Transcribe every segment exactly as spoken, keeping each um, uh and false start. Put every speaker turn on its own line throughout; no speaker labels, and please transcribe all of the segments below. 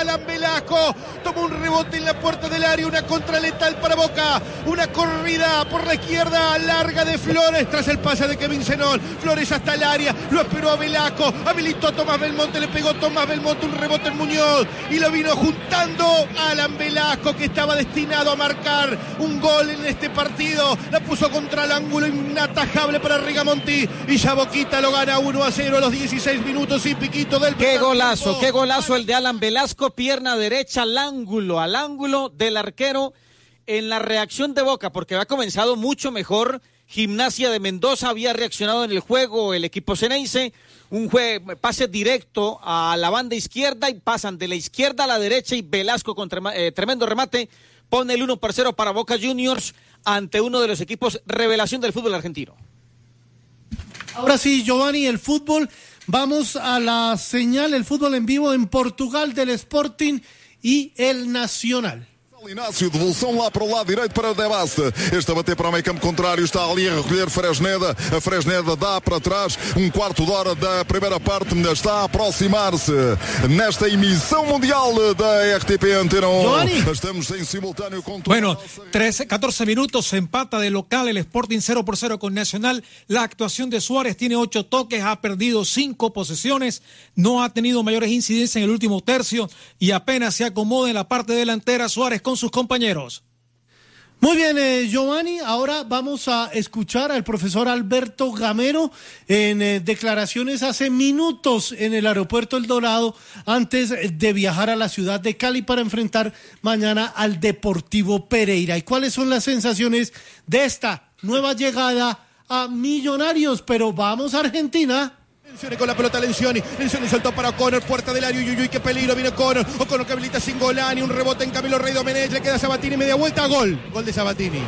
Alan Velasco. Toma un rebote en la puerta del área, una contraletal para Boca. Una corrida por la izquierda larga de Flores tras el pase de Kevin Zenón. Flores hasta el área, lo esperó a Velasco. Habilitó a Tomás Belmonte, le pegó Tomás Belmonte un rebote en Muñoz. Y lo vino juntando Alan Velasco, que estaba destinado a marcar un gol en este partido. La puso contra el ángulo, inatajable para Rigamonti. Y ya Boquita lo gana uno a cero a los dieciséis minutos y piquito del
Qué golazo, qué golazo el de Alan Velasco, pierna derecha al ángulo, al ángulo del arquero. En la reacción de Boca, porque había comenzado mucho mejor. Gimnasia de Mendoza había reaccionado en el juego, el equipo Ceneice, un jue- pase directo a la banda izquierda y pasan de la izquierda a la derecha y Velasco con trema- eh, tremendo remate pone el uno por cero para Boca Juniors ante uno de los equipos revelación del fútbol argentino.
Ahora sí, Giovanni, el fútbol, vamos a la señal, el fútbol en vivo en Portugal del Sporting y el Nacional.
Inácio, devolução lá para o lado direito para o Debaste. Este a bater para o meio campo contrário, está ali a recolher Fresneda. A Fresneda dá para trás, um quarto de hora da primeira parte, está a aproximar-se nesta emissão mundial da R T P Antena uno. Estamos en simultáneo con todo.
Bueno, trece, catorce minutos, se empata de local el Sporting cero por cero con Nacional. La actuación de Suárez tiene ocho toques, ha perdido cinco posesiones, no ha tenido mayores incidencias en el último tercio y apenas se acomoda en la parte delantera Suárez con sus compañeros.
Muy bien, eh, Giovanni, ahora vamos a escuchar al profesor Alberto Gamero en eh, declaraciones hace minutos en el aeropuerto El Dorado antes de viajar a la ciudad de Cali para enfrentar mañana al Deportivo Pereira. ¿Y cuáles son las sensaciones de esta nueva llegada a Millonarios? Pero vamos a Argentina.
Con la pelota Lencioni, Lencioni soltó para O'Connor, puerta del área, uy, uy, uy, qué peligro, viene O'Connor, O'Connor que habilita sin Golani, un rebote en Camilo Rey Domenech, le queda a Sabatini, media vuelta, gol, gol de Sabatini.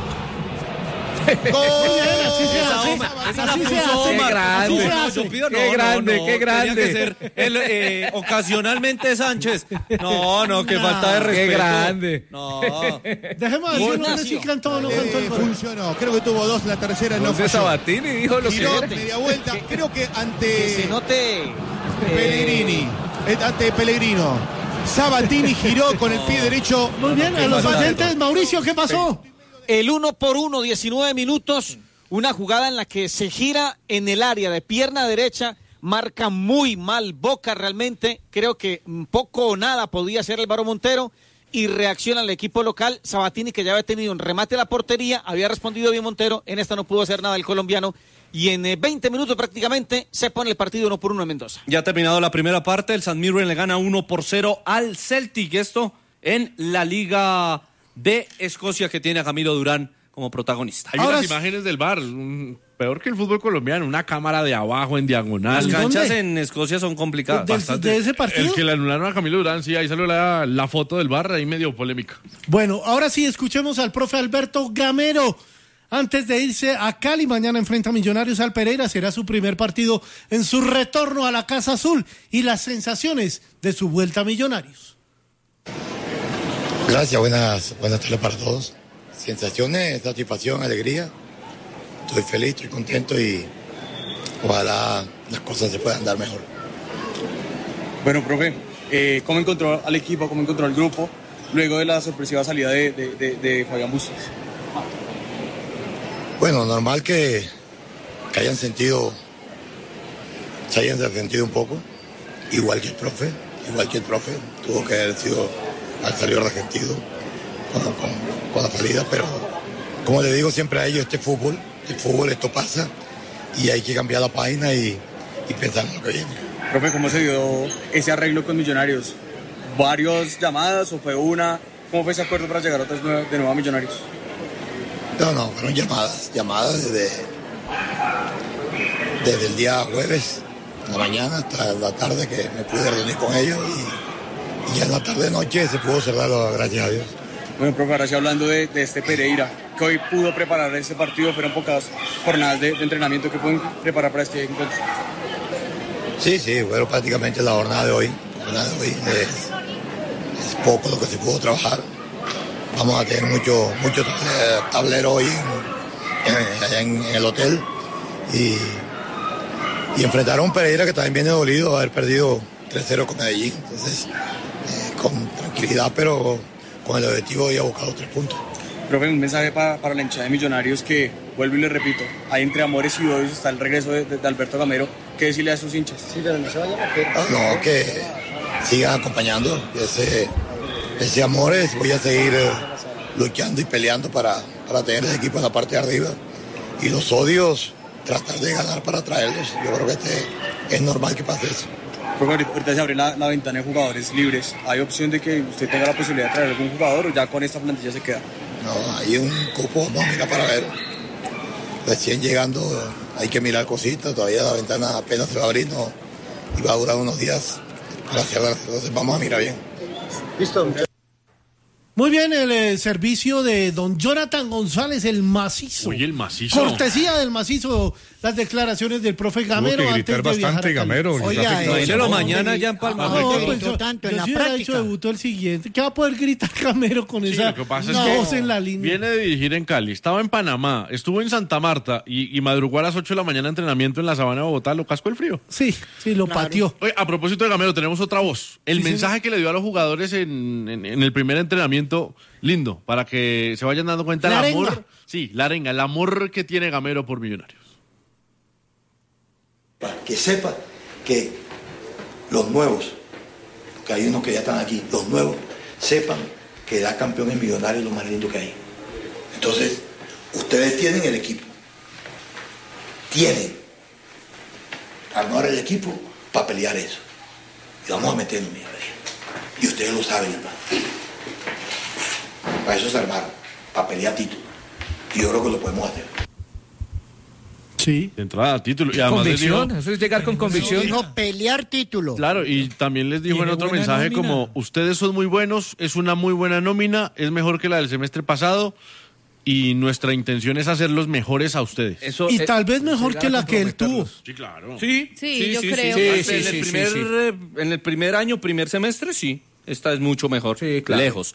¡Gol!
Así se hace,
Esa la
así se
puso
hace,
Omar.
así se
No,
hace.
yo pido, no,
Qué grande,
no, no,
qué grande.
tenía que ser el, eh, ocasionalmente Sánchez. No, no, qué
No,
falta de respeto.
Qué grande.
No.
Dejemos de decir no sé si cantó o no cantó el
Eh,
gol.
funcionó, creo que tuvo dos, la tercera no
José
falló.
Sabatini dijo lo que
Giró,
era.
media vuelta, creo que
Que
ante
se note eh,
Pellegrini, eh, ante Pellegrino, Sabatini giró con el pie derecho.
Muy bien, a los
Falta de
oyentes,
gol.
Mauricio, ¿qué pasó?
el uno por uno, diecinueve minutos, una jugada en la que se gira en el área de pierna derecha, marca muy mal Boca realmente, creo que poco o nada podía hacer Álvaro Montero y reacciona el equipo local, Sabatini que ya había tenido un remate a la portería, había respondido bien Montero, en esta no pudo hacer nada el colombiano y en eh, veinte minutos prácticamente se pone el partido uno por uno en Mendoza.
Ya ha terminado la primera parte, el San Mirren le gana uno por cero al Celtic, esto en la Liga de Escocia que tiene a Camilo Durán como protagonista.
Hay
Ahora
unas
sí.
imágenes del bar, un- peor que el fútbol colombiano, una cámara de abajo en diagonal.
Las canchas
¿Dónde?
en Escocia son complicadas.
¿De,
bastante.
de ese partido?
El que le anularon a Camilo Durán, sí, ahí salió la, la foto del bar, ahí medio polémica.
Bueno, ahora sí, escuchemos al profe Alberto Gamero. Antes de irse a Cali, mañana enfrenta a Millonarios al Pereira, será su primer partido en su retorno a la Casa Azul y las sensaciones de su vuelta a Millonarios.
Gracias, buenas, buenas tardes para todos. Sensaciones, satisfacción, alegría. Estoy feliz, estoy contento y ojalá las cosas se puedan dar mejor.
Bueno, profe, eh, ¿cómo encontró al equipo, cómo encontró al grupo luego de la sorpresiva salida de, de, de, de Fabián Bustos?
Bueno, normal que, que hayan sentido, se hayan sentido un poco, igual que el profe, igual que el profe, tuvo que haber sido al salir arrepentido con, con, con la salida, pero como le digo siempre a ellos, este fútbol, el fútbol esto pasa y hay que cambiar la página y, y pensar en lo que viene.
Profe, ¿cómo se dio ese arreglo con Millonarios? ¿Varias llamadas o fue una? ¿Cómo fue ese acuerdo para llegar otra vez de nuevo a Millonarios?
No, no, fueron llamadas, llamadas desde, desde el día jueves, en la mañana hasta la tarde que me pude reunir con ellos y, y ya en la tarde noche se pudo cerrarlo, gracias a Dios.
Bueno, profe, ahora sí hablando de, de este Pereira, que hoy pudo preparar este partido, fueron pocas jornadas de, de entrenamiento que pueden preparar para este encuentro.
Sí, sí, bueno, prácticamente la jornada de hoy, la jornada de hoy es, es poco lo que se pudo trabajar. Vamos a tener mucho, mucho tablero hoy en, en, en el hotel y, y enfrentar a un Pereira que también viene dolido, haber perdido tres cero con Medellín. Entonces, eh, con tranquilidad, pero con el objetivo de ir a buscar los tres puntos.
Profe, un mensaje para, para la hinchada de Millonarios que, vuelvo y le repito, hay entre amores y odios, está el regreso de, de, de Alberto Gamero. ¿Qué decirle a sus hinchas? Sí, pero no se vayan a quedar.
No, no, que sigan acompañando. Ese, ese amor es, voy a seguir eh, luchando y peleando para, para tener ese equipo en la parte de arriba. Y los odios, tratar de ganar para traerlos. Yo creo que este, es normal que pase eso.
Profe, ahorita se abre la, la ventana de jugadores libres. ¿Hay opción de que usted tenga la posibilidad de traer algún jugador o ya con esta plantilla se queda?
No, hay un cupo, no, mira para ver. Recién llegando hay que mirar cositas, todavía la ventana apenas se va a abrir, no, y va a durar unos días para cerrar, entonces vamos a mirar bien.
Listo. Muy bien, el eh, servicio de don Jonathan González, el macizo.
Oye, el macizo.
Cortesía del macizo, las declaraciones del profe Gamero.
Tuvo que gritar
antes de
bastante Gamero.
Oiga, imagínelo mañana ya en Palma.
No,
No,
pues yo,
tanto
yo
en la
sí hubiera
práctica.
dicho debutó el siguiente. ¿Qué va a poder gritar Gamero con
Sí,
esa
lo que pasa
una
es que
voz en la línea?
viene de dirigir en Cali, estaba en Panamá, estuvo en Santa Marta y, y madrugó a las ocho de la mañana entrenamiento en la sabana de Bogotá, lo cascó el frío.
Sí, sí, lo
Claro.
pateó.
Oye, a propósito de Gamero, tenemos otra voz. El
Sí,
mensaje que le dio a los jugadores en, en- en el primer entrenamiento, lindo, para que se vayan dando cuenta
La
el amor.
arenga.
Sí, la arenga, el amor que tiene Gamero por Millonarios.
Que sepa que los nuevos, porque hay unos que ya están aquí, los nuevos, sepan que da campeón en Millonarios es lo más lindo que hay. Entonces, ustedes tienen el equipo. Tienen. Armar el equipo para pelear eso. Y vamos a meternos, mi hermano. Y ustedes lo saben, hermano. Para eso se armaron, para pelear título. Y yo creo que lo podemos hacer.
Sí.
De entrada a título. Y además les dijo-
Convicción, eso es llegar con convicción.
Dijo pelear título.
Claro, y también les dijo en
Tiene
otro
buena
mensaje
nómina.
como, ustedes son muy buenos, es una muy buena nómina, es mejor que la del semestre pasado y nuestra intención es hacerlos mejores a ustedes.
Eso,
Y
eh,
tal vez mejor que la que él tuvo.
Sí, claro.
Sí,
Sí, yo creo
sí,
que
sí, en,
sí,
el
sí,
primer,
sí.
eh, en el primer año, primer semestre, sí. Esta es mucho mejor.
Sí, claro.
Lejos.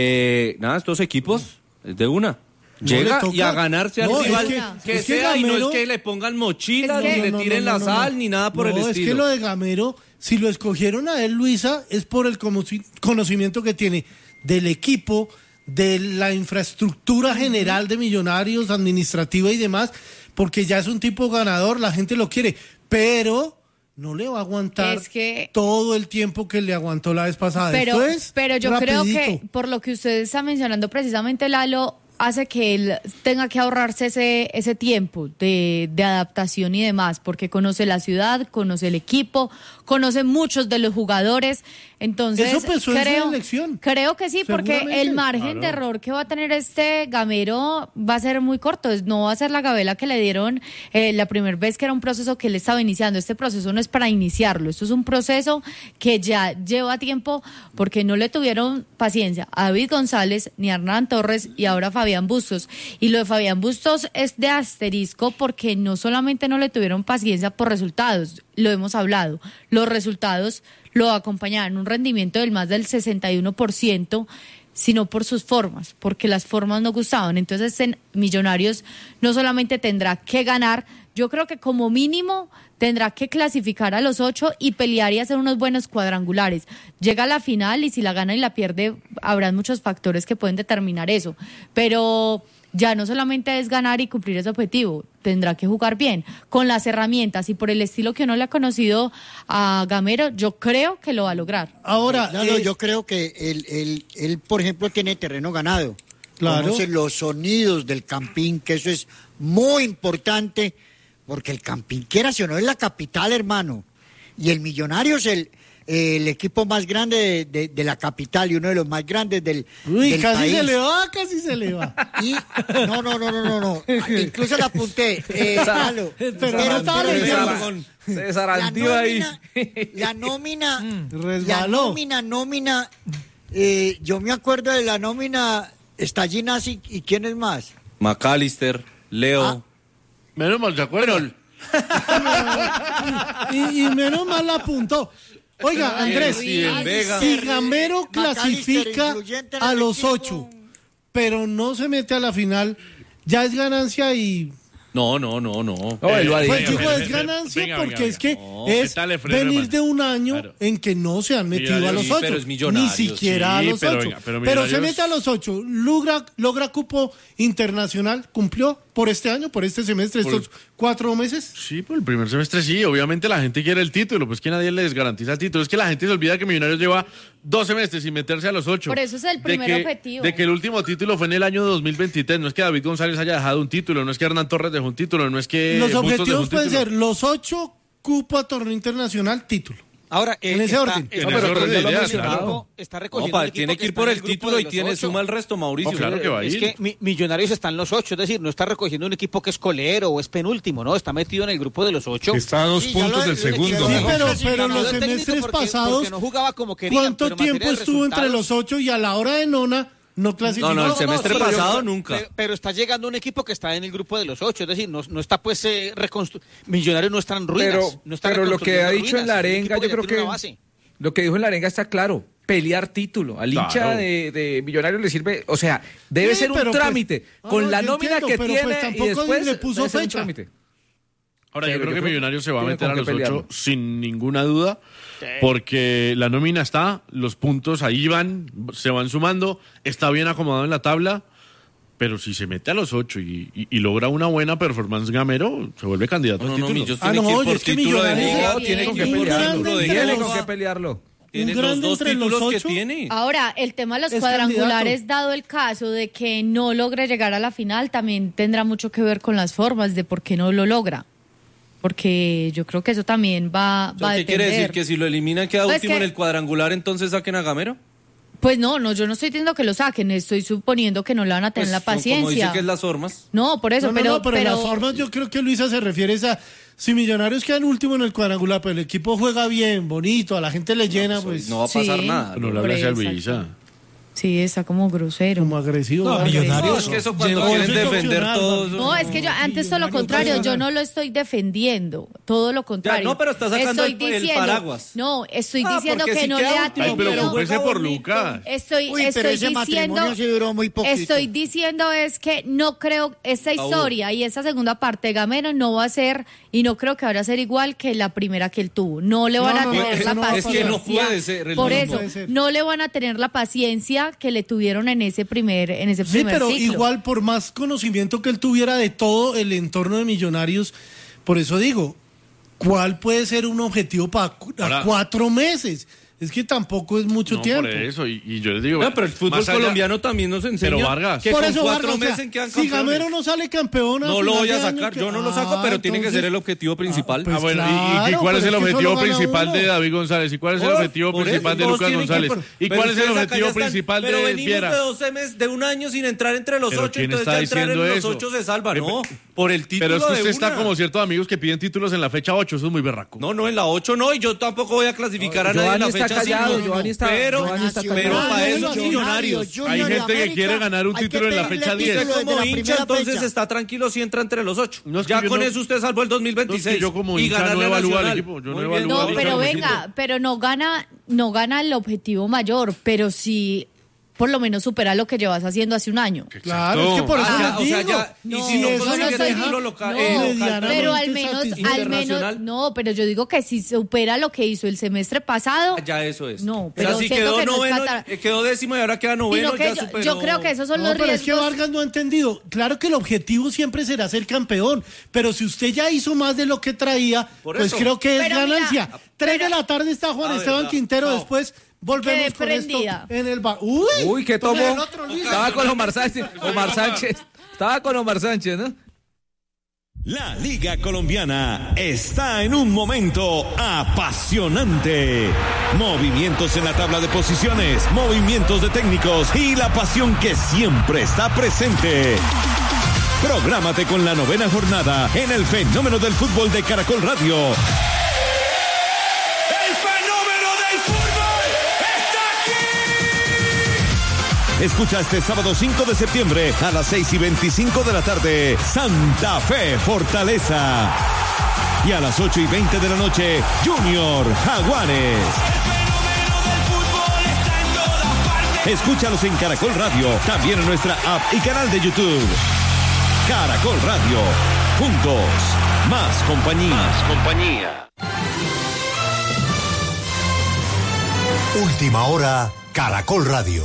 Eh, nada, estos equipos, es de una.
No le
Llega
toca.
y a ganarse al
No,
rival
es
que,
que- es que
sea, y no
Gamero-
es que le pongan mochilas,
Es que-
ni le
No, no,
tiren
no,
la
no,
sal,
no.
ni nada por
No,
el
es
estilo.
que lo de Gamero, si lo escogieron a él, Luisa, es por el conoci- conocimiento que tiene del equipo, de la infraestructura general de Millonarios, administrativa y demás, porque ya es un tipo ganador, la gente lo quiere, pero no le va a aguantar
Es que-
todo el tiempo que le aguantó la vez pasada.
Pero,
Esto es
pero yo creo
rapidito.
que por lo que usted está mencionando precisamente, Lalo, hace que él tenga que ahorrarse ese, ese tiempo de, de adaptación y demás, porque conoce la ciudad, conoce el equipo, conoce muchos de los jugadores. Entonces,
Eso pensó en su
creo,
elección.
creo que sí, porque
Seguramente.
el margen de error que va a tener este Gamero va a ser muy corto. Es- No va a ser la gabela que le dieron eh, la primera vez, que era un proceso que él estaba iniciando. Este proceso no es para iniciarlo, esto es un proceso que ya lleva tiempo, porque no le tuvieron paciencia a David González ni a Hernán Torres y ahora a Fabián Bustos. Y lo de Fabián Bustos es de asterisco, porque no solamente no le tuvieron paciencia por resultados, lo hemos hablado, los resultados lo acompañaban un rendimiento del más del sesenta y uno por ciento, sino por sus formas, porque las formas no gustaban. Entonces, en Millonarios no solamente tendrá que ganar, yo creo que como mínimo tendrá que clasificar a los ocho y pelear y hacer unos buenos cuadrangulares. Llega a la final y si la gana y la pierde, habrán muchos factores que pueden determinar eso. Pero ya no solamente es ganar y cumplir ese objetivo, tendrá que jugar bien, con las herramientas y por el estilo que uno le ha conocido a Gamero, yo creo que lo va a lograr.
Ahora,
No, no,
eh,
yo creo que él, él, él, por ejemplo, tiene terreno ganado.
Claro.
Conoce los sonidos del Campín, que eso es muy importante, porque el Campín, quiera o no, es la capital, hermano. Y el Millonarios es el, el equipo más grande de, de- de la capital y uno de los más grandes del,
uy,
del
casi
país.
se le va, casi se le va.
Y, no, no, no, no, no, no. Incluso la apunté. Eh, Lalo.
Pero no estaba
pero-
leyendo.
Se
la
desarantió ahí.
nómina, la nómina, la
resbaló.
nómina, nómina, eh, yo me acuerdo de la nómina, está Ginasi y quién es más.
McAllister, Leo.
Ah.
Menos mal, ¿se acuerdan?
y, y menos mal la apuntó. Oiga, Andrés,
Steven Vega.
si Gamero
Macalister,
clasifica
influyente en
a
el
los
equipo.
ocho, pero no se mete a la final, ya es ganancia y
No, no, no, no.
no eh, pues digo, es ganancia venga, porque venga, es que no, es venir de un año claro. en que no se han metido millonarios, a los ocho, sí, ni siquiera sí, a los pero, ocho. Venga, pero, pero se mete a los ocho, logra, logra cupo internacional, cumplió por este año, por este semestre, por, estos cuatro meses.
Sí, por el primer semestre sí, obviamente la gente quiere el título, pues que nadie les garantiza el título. Es que la gente se olvida que Millonarios lleva dos semestres sin meterse a los ocho.
Por eso es el primer
de que,
objetivo.
De que el último título fue en el año dos mil veintitrés, no es que David González haya dejado un título, no es que Hernán Torres dejó un título, no es que...
Los objetivos pueden ser los ocho, cupo a torneo internacional, título.
Ahora,
en ese
está,
orden.
Está,
en ese orden de ideas, claro.
Está recogiendo
no, pa, tiene que ir por el título y tiene suma el resto, Mauricio.
No, claro que va a ir.
Es que mi, Millonarios están los ocho, es decir, no está recogiendo un equipo que es colero o es penúltimo, no, está metido en el grupo de los ocho.
Está a dos sí, puntos del segundo.
Sí, pero, pero los semestres
porque,
pasados,
porque no jugaba como querían,
¿cuánto tiempo estuvo entre los ocho y a la hora de nona no clasificó?
No, no, el semestre no, no, sí, pasado
pero,
nunca.
Pero, pero está llegando un equipo que está en el grupo de los ocho, es decir, no, no está pues eh, reconstru... Millonarios no están en ruinas.
Pero,
no está
pero lo que ha dicho
ruinas,
en la arenga, yo creo que lo que dijo en la arenga está claro. Pelear título. Al hincha claro. de, de Millonarios le sirve, o sea, debe sí, ser un trámite
pues,
con
no,
la nómina
entiendo,
que
pero
tiene
pues tampoco
y después
le puso fecha.
Ahora, yo creo que Millonarios se va a meter a los
pelearlo.
ocho sin ninguna duda, porque la nómina está, los puntos ahí van, se van sumando, está bien acomodado en la tabla, pero si se mete a los ocho y, y, y logra una buena performance Gamero, se vuelve candidato
no,
al
no,
título.
No, ah, no, oye, es que
título
de
liga,
tiene
que pelearlo. Tiene con qué pelearlo.
Tiene los dos títulos que tiene.
Ahora, el tema de los es cuadrangulares, candidato. Dado el caso de que no logre llegar a la final, también tendrá mucho que ver con las formas de por qué no lo logra. Porque yo creo que eso también va,
o sea,
va a
¿qué
depender.
quiere decir? ¿Que si lo eliminan queda
pues
último
que...
en el cuadrangular, entonces saquen a Gamero?
Pues no, no, yo no estoy diciendo que lo saquen, estoy suponiendo que no le van a tener
pues,
la paciencia.
Como dice que es las formas.
No, por eso,
no, no,
pero,
no, pero,
pero
las formas yo creo que Luisa se refiere a si Millonarios quedan último en el cuadrangular, pero el equipo juega bien, bonito, a la gente le llena, no, pues...
No va a pasar
sí,
nada.
No le hablas a Luisa.
Sí, está como grosero.
Como agresivo.
No, Millonarios.
Es que eso cuando Llegó quieren defender todos.
No, es que yo antes todo lo contrario, yo no lo estoy defendiendo, todo lo contrario.
Ya, no, pero está sacando
estoy
el,
diciendo,
el paraguas.
No, estoy
ah,
diciendo que
si
no le ha
Ay, pero preocúpese por Lucas.
Estoy,
Uy,
estoy
pero ese
diciendo,
matrimonio se duró muy poquito.
Estoy diciendo es que no creo, esta historia y esa segunda parte de Gamero no va a ser, y no creo que vaya a ser igual que la primera que él tuvo. No le van
no,
a
no,
tener
no,
la
no,
paciencia.
Es que no puede ser.
Por
mismo.
eso, no le van a tener la paciencia que le tuvieron en ese primer, en ese
Sí,
primer
pero
ciclo.
igual por más conocimiento que él tuviera de todo el entorno de Millonarios, por eso digo, ¿cuál puede ser un objetivo para
Ahora,
cuatro meses? Es que tampoco es mucho
no,
tiempo.
Por eso, y, y yo les digo...
No, pero el fútbol allá, colombiano también nos enseña
pero Vargas,
que
por
con
eso,
cuatro
Vargas,
meses
o sea,
en quedan
si
campeones.
Gamero no sale campeón...
No lo voy a sacar,
que...
yo no lo saco,
ah,
pero tiene
entonces...
que ser el objetivo principal.
Ah, pues
ah, bueno,
claro,
¿y, y cuál es el
es
objetivo principal de David González? ¿Y cuál es el
por,
objetivo
por
principal
eso,
de Lucas González?
Por...
¿Y cuál es el objetivo principal
pero
de
venimos
Viera?
de doce meses, de un año sin entrar entre los
¿Pero
ocho,
quién
entonces
está
ya entrar en los
eso?
ocho se salva,
Pero,
no, por el título
Pero es que usted
de
está
una.
como ciertos amigos que piden títulos en la fecha ocho, eso es muy berraco.
No, no, en la ocho no, y yo tampoco voy a clasificar a nadie en la fecha cinco. Pero, pero para eso Millonarios.
Hay gente que quiere ganar un título en la fecha diez.
Usted como hincha entonces está tranquilo si entra entre los ocho.
No, es que
ya con
no,
eso usted salvó el dos mil veintiséis.
No, es que yo como
y
hincha no evalúo al equipo. Yo no, evalúo
no
al
pero
equipo.
venga, pero no gana, no gana el objetivo mayor, pero sí por lo menos supera lo que llevas haciendo hace un año.
Claro, es que por eso
ah,
les
o
digo.
sea, ya,
no,
y si no,
eso
consigue
no estoy
título local,
no,
eh, local,
pero al menos, al menos, no, pero yo digo que si supera lo que hizo el semestre pasado.
Ya eso es.
No, pero
o sea, si
siento
quedó
que no
noveno,
es
eh, quedó décimo y ahora queda noveno,
que
ya
yo,
superó.
yo creo que esos son
no,
los
pero
riesgos.
es que Vargas no ha entendido. Claro que el objetivo siempre será ser campeón, pero si usted ya hizo más de lo que traía,
Por
pues
eso.
creo que es
Pero
ganancia.
mira,
Tres
pero-
de la tarde está Juan
A
Esteban
ver,
Quintero,
no.
después volvemos
Quedé
con esto
prendida.
en el bar. Uy,
Uy, ¿qué
con
tomó?
el otro Luis.
Estaba con Omar Sánchez. Omar Sánchez. Estaba con Omar Sánchez, ¿no?
La Liga Colombiana está en un momento apasionante. Movimientos en la tabla de posiciones, movimientos de técnicos y la pasión que siempre está presente. Prográmate con la novena jornada en el fenómeno del fútbol de Caracol Radio. ¡El fenómeno del fútbol está aquí! Escucha este sábado cinco de septiembre a las seis y veinticinco de la tarde, Santa Fe Fortaleza. Y a las ocho y veinte de la noche, Junior Jaguares. Escúchalos en Caracol Radio, también en nuestra app y canal de YouTube. Caracol Radio, Juntos, más compañía. Más compañía.
Última hora, Caracol Radio.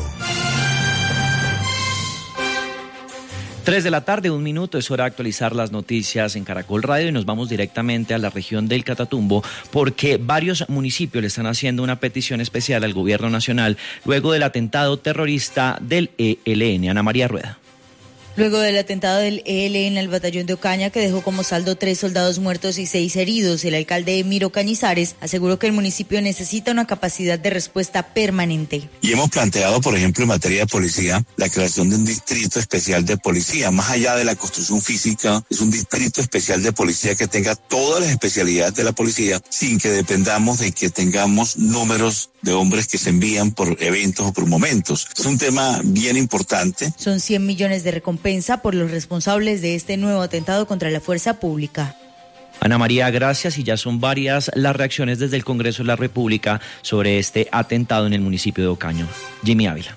Tres de la tarde, un minuto, es hora de actualizar las noticias en Caracol Radio y nos vamos directamente a la región del Catatumbo porque varios municipios le están haciendo una petición especial al gobierno nacional luego del atentado terrorista del E L N. Ana María Rueda.
Luego del atentado del E L N al batallón de Ocaña, que dejó como saldo tres soldados muertos y seis heridos, el alcalde Emiro Cañizares aseguró que el municipio necesita una capacidad de respuesta permanente.
Y hemos planteado, por ejemplo, en materia de policía, la creación de un distrito especial de policía. Más allá de la construcción física, es un distrito especial de policía que tenga todas las especialidades de la policía, sin que dependamos de que tengamos números de hombres que se envían por eventos o por momentos. Es un tema bien importante.
Son cien millones de recompensas por los responsables de este nuevo atentado contra la fuerza pública.
Ana María, gracias. Y ya son varias las reacciones desde el Congreso de la República sobre este atentado en el municipio de Ocaña. Jimmy Ávila.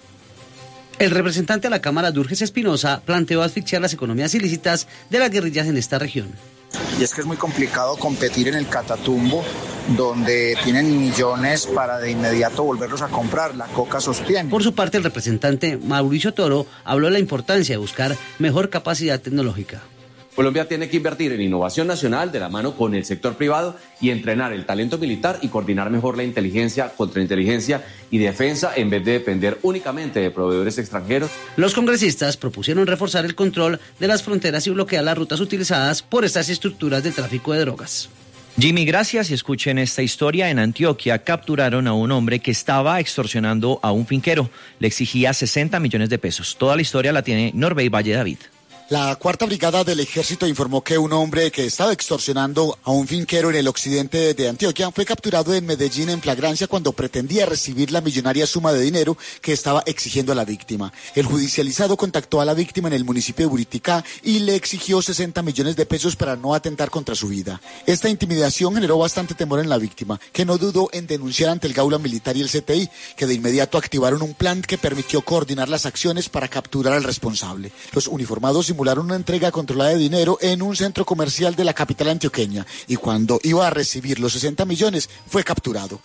El representante a la Cámara, Durges Espinosa, planteó asfixiar las economías ilícitas de las guerrillas en esta región.
Y es que es muy complicado competir en el Catatumbo, donde tienen millones para de inmediato volverlos a comprar. La Coca sostiene.
Por su parte, el representante Mauricio Toro habló de la importancia de buscar mejor capacidad tecnológica.
Colombia tiene que invertir en innovación nacional de la mano con el sector privado y entrenar el talento militar y coordinar mejor la inteligencia, contrainteligencia y defensa en vez de depender únicamente de proveedores extranjeros.
Los congresistas propusieron reforzar el control de las fronteras y bloquear las rutas utilizadas por estas estructuras de tráfico de drogas.
Jimmy, gracias. Y escuchen esta historia. En Antioquia capturaron a un hombre que estaba extorsionando a un finquero. Le exigía sesenta millones de pesos. Toda la historia la tiene Norbey Valle David.
La cuarta brigada del ejército informó que un hombre que estaba extorsionando a un finquero en el occidente de Antioquia fue capturado en Medellín en flagrancia cuando pretendía recibir la millonaria suma de dinero que estaba exigiendo a la víctima. El judicializado contactó a la víctima en el municipio de Buriticá y le exigió sesenta millones de pesos para no atentar contra su vida. Esta intimidación generó bastante temor en la víctima, que no dudó en denunciar ante el Gaula Militar y el C T I, que de inmediato activaron un plan que permitió coordinar las acciones para capturar al responsable. Los uniformados simularon una entrega controlada de dinero en un centro comercial de la capital antioqueña y cuando iba a recibir los sesenta millones fue capturado.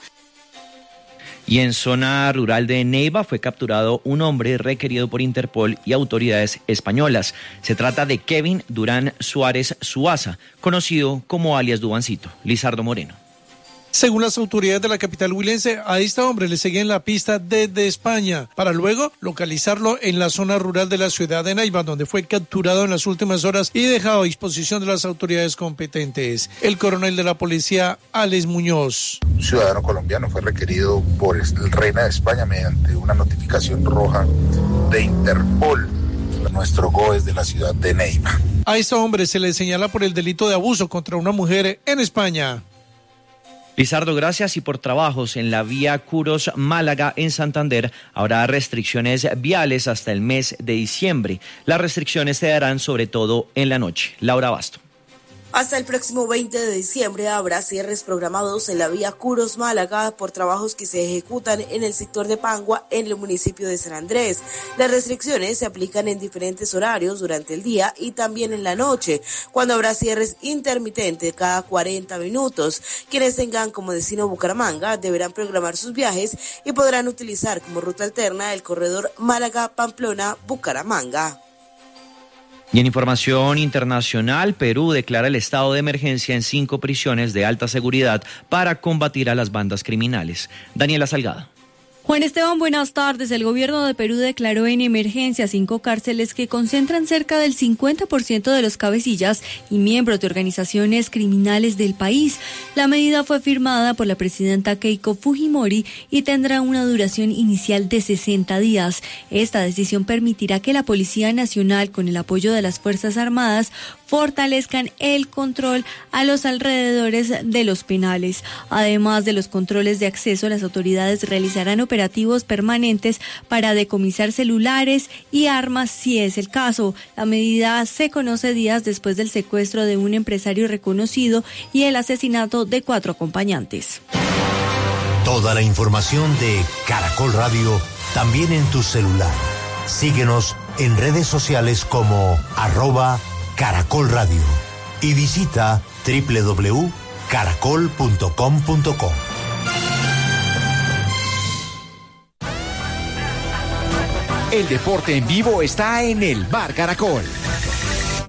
Y en zona rural de Neiva fue capturado un hombre requerido por Interpol y autoridades españolas. Se trata de Kevin Durán Suárez Suaza, conocido como alias Dubancito. Lizardo Moreno.
Según las autoridades de la capital huilense, a este hombre le seguían la pista desde España para luego localizarlo en la zona rural de la ciudad de Neiva, donde fue capturado en las últimas horas y dejado a disposición de las autoridades competentes. El coronel de la policía, Alex Muñoz.
Un ciudadano colombiano fue requerido por el Reina de España mediante una notificación roja de Interpol. Nuestro G O E es de la ciudad de Neiva.
A este hombre se le señala por el delito de abuso contra una mujer en España.
Lizardo, gracias. Y por trabajos en la vía Curos-Málaga en Santander habrá restricciones viales hasta el mes de diciembre. Las restricciones se darán sobre todo en la noche. Laura Basto.
Hasta el próximo veinte de diciembre habrá cierres programados en la vía Curos-Málaga por trabajos que se ejecutan en el sector de Pangua en el municipio de San Andrés. Las restricciones se aplican en diferentes horarios durante el día y también en la noche, cuando habrá cierres intermitentes cada cuarenta minutos. Quienes tengan como destino Bucaramanga deberán programar sus viajes y podrán utilizar como ruta alterna el corredor Málaga-Pamplona-Bucaramanga.
Y en información internacional, Perú declara el estado de emergencia en cinco prisiones de alta seguridad para combatir a las bandas criminales. Daniela Salgado.
Juan Esteban, buenas tardes. El gobierno de Perú declaró en emergencia cinco cárceles que concentran cerca del cincuenta por ciento de los cabecillas y miembros de organizaciones criminales del país. La medida fue firmada por la presidenta Keiko Fujimori y tendrá una duración inicial de sesenta días. Esta decisión permitirá que la Policía Nacional, con el apoyo de las Fuerzas Armadas, fortalezcan el control a los alrededores de los penales. Además de los controles de acceso, las autoridades realizarán operaciones operativos permanentes para decomisar celulares y armas si es el caso. La medida se conoce días después del secuestro de un empresario reconocido y el asesinato de cuatro acompañantes.
Toda la información de Caracol Radio también en tu celular. Síguenos en redes sociales como arroba Caracol Radio. y visita doble u doble u doble u punto caracol punto com punto co.
El deporte en vivo está en el Bar Caracol.